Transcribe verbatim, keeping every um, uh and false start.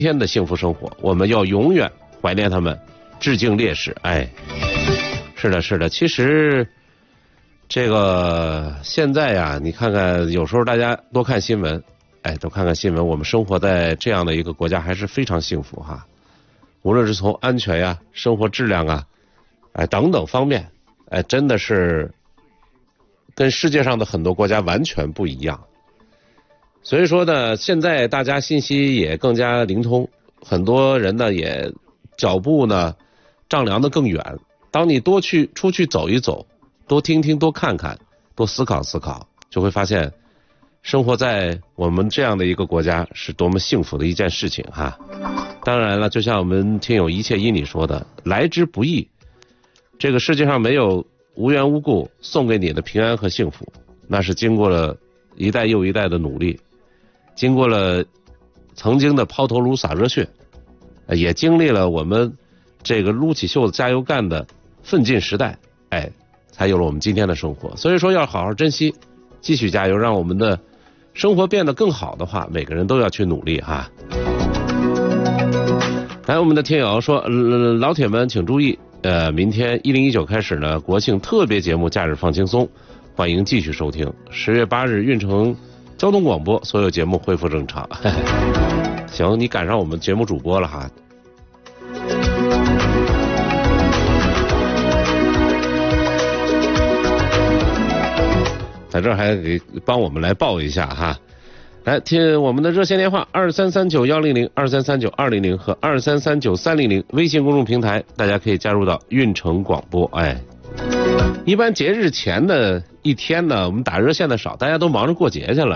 天的幸福生活，我们要永远怀念他们，致敬烈士。哎，是的，是的，其实这个现在呀，你看看，有时候大家多看新闻，哎，多看看新闻，我们生活在这样的一个国家还是非常幸福哈。无论是从安全呀、生活质量啊，哎等等方面，哎，真的是跟世界上的很多国家完全不一样。所以说呢，现在大家信息也更加灵通，很多人呢也脚步呢丈量得更远。当你多去出去走一走，多听听，多看看，多思考思考，就会发现生活在我们这样的一个国家是多么幸福的一件事情哈。当然了，就像我们听友一切因你说的，来之不易，这个世界上没有无缘无故送给你的平安和幸福，那是经过了一代又一代的努力，经过了曾经的抛头颅洒热血，也经历了我们这个撸起袖子加油干的奋进时代，哎，才有了我们今天的生活。所以说要好好珍惜，继续加油，让我们的生活变得更好的话，每个人都要去努力哈。来，我们的听友说、呃、老铁们请注意，呃，明天一零一九开始呢，国庆特别节目假日放轻松，欢迎继续收听。十月八日运城交通广播所有节目恢复正常。行，你赶上我们节目主播了哈。在这儿还给帮我们来报一下哈。来听我们的热线电话二三三九一零零、二三三九二零零和二三三九三零零，微信公众平台大家可以加入到运城广播。哎，一般节日前的一天呢，我们打热线的少，大家都忙着过节去了。